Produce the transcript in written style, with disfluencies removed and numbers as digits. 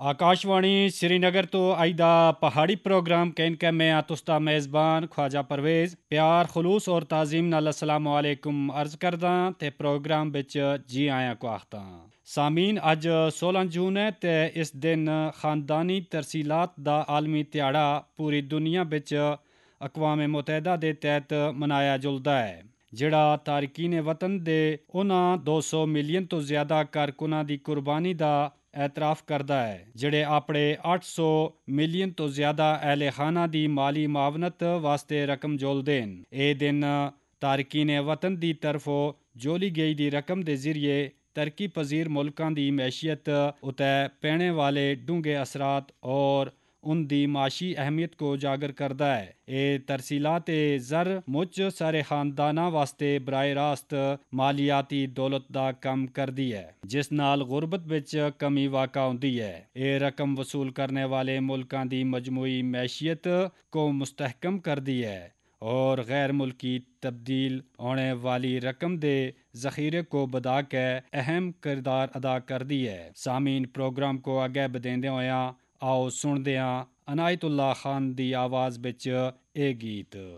आकाशवाणी श्रीनगर तो आईदा पहाड़ी programme can में आतुस्ता मेज़बान ख्वाजा परवेज़ प्यार खलूस और ताज़ीम नाल अस्सलाम वालेकुम अर्ज करदा ते प्रोग्राम बिच जी आया को आखता सामीन अज 16 जून है ते इस दिन खानदानी तरसीलात दा आलमी ध्याड़ा पूरी दुनिया बिच अकवाम मुतहदा दे तहत मनाया जुलदा है ਜਿਹੜਾ ਤਾਰਕੀਨ ਵਤਨ ਦੇ ਉਹਨਾਂ 200 ਮਿਲੀਅਨ ਤੋਂ ਜ਼ਿਆਦਾ ਕਾਰਕੁਨਾਂ ਦੀ ਕੁਰਬਾਨੀ ਦਾ एतराफ़ करदा है ਜਿਹੜੇ ਆਪਣੇ 800 ਮਿਲੀਅਨ ਤੋਂ ਜ਼ਿਆਦਾ ਅਹਿਲੇ ਖਾਨਾ ਦੀ ਮਾਲੀ ਮਾਵਨਤ ਵਾਸਤੇ ਰਕਮ ਜੋਲਦੇ ਹਨ। ਇਹ ਦਿਨ ਤਾਰਕੀਨ ਵਤਨ ਦੀ ਤਰਫੋਂ ਜੋਲੀ ਗਈ ਦੀ ਰਕਮ ਦੇ ਜ਼ਰੀਏ ਤਰੱਕੀ ਪਜ਼ੀਰ ਮੁਲਕਾਂ ਦੀ ਮੈਸ਼ੀਅਤ ਉਤੇ ਪੈਣੇ ਵਾਲੇ ਡੂੰਘੇ ਅਸਰਾਤ और उनकी माशी अहमियत को उजागर करता है। ये तरसीलात ज़र मुझ सारे खानदाना वास्ते बराह रास्त मालियाती दौलत का कम करती है जिस नाल गुरबत विच कमी वाक़ा होती है। ये रकम वसूल करने वाले मुल्कां दी मजमूई मैशियत को मुस्तहकम करती है और गैर मुल्की तब्दील होने वाली रकम दे ज़ख़ीरे को बदा के अहम किरदार अदा करती है। सामीन प्रोग्राम को आगे बदेंदे होया आओ सुनदे हां अनायतुल्लाह खान दी आवाज़ विच ए गीत।